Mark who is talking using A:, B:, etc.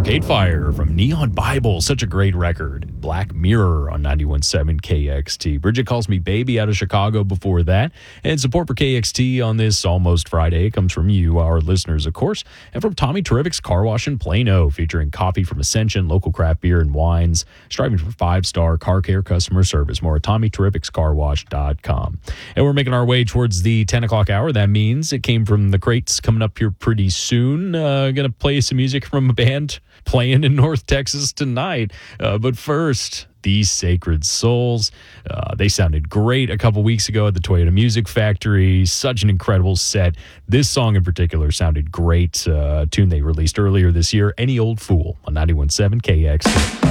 A: Arcade Fire from Neon Bible, such a great record. Black Mirror on 91.7 KXT. Bridget Calls Me Baby out of Chicago before that. And support for KXT on this Almost Friday comes from you, our listeners, of course, and from Tommy Terrific's Car Wash in Plano, featuring coffee from Ascension, local craft beer and wines, striving for 5-star car care customer service. More at TommyTerrificsCarWash.com. And we're making our way towards the 10 o'clock hour. That means it came from the crates coming up here pretty soon. Going to play some music from a band playing in North Texas tonight. But first, These Sacred Souls. They sounded great a couple weeks ago at the Toyota Music Factory. Such an incredible set. This song in particular sounded great. A tune they released earlier this year, Any Old Fool on 91.7 KX.